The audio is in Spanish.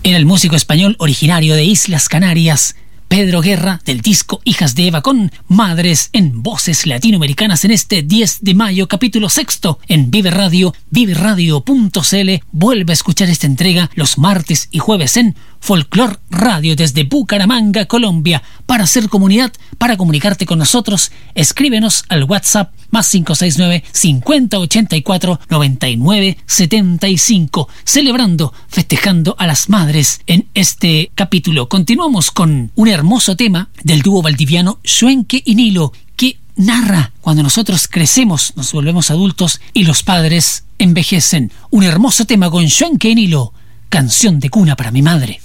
Era el músico español originario de Islas Canarias, Pedro Guerra, del disco Hijas de Eva, con Madres en Voces Latinoamericanas en este 10 de mayo, capítulo 6 en Vive Radio, viveradio.cl. Vuelve a escuchar esta entrega los martes y jueves en Folklore Radio desde Bucaramanga, Colombia. Para hacer comunidad, para comunicarte con nosotros, escríbenos al WhatsApp +569 5084 9975, celebrando, festejando a las madres en este capítulo. Continuamos con un hermoso tema del dúo valdiviano Xuenque y Nilo, que narra cuando nosotros crecemos, nos volvemos adultos y los padres envejecen. Un hermoso tema con Xuenque y Nilo, Canción de cuna para mi madre.